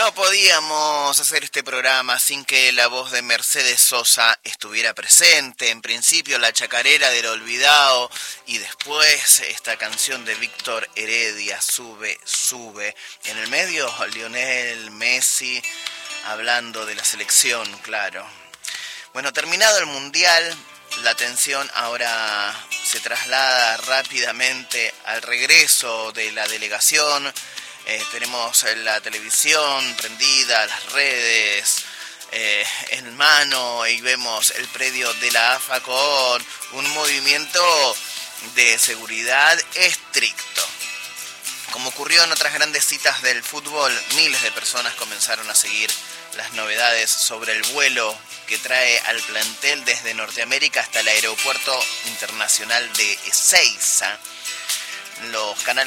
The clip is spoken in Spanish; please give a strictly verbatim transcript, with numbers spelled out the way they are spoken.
No podíamos hacer este programa sin que la voz de Mercedes Sosa estuviera presente. En principio la chacarera del olvidado y después esta canción de Víctor Heredia, Sube, Sube. En el medio, Lionel Messi hablando de la selección, claro. Bueno, terminado el Mundial, la atención ahora se traslada rápidamente al regreso de la delegación. Eh, tenemos la televisión prendida, las redes eh, en mano y vemos el predio de la A F A con un movimiento de seguridad estricto. Como ocurrió en otras grandes citas del fútbol, miles de personas comenzaron a seguir las novedades sobre el vuelo que trae al plantel desde Norteamérica hasta el aeropuerto internacional de Ezeiza. Los canales